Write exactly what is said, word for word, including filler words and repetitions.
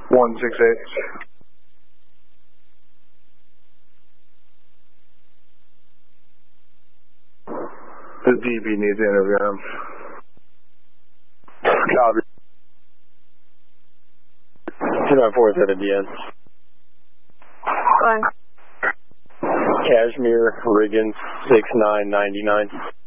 one six eight. The D B needs to interview him. Copy. two nine four is at the end. Go ahead. Cashmere, Riggins, six nine nine nine.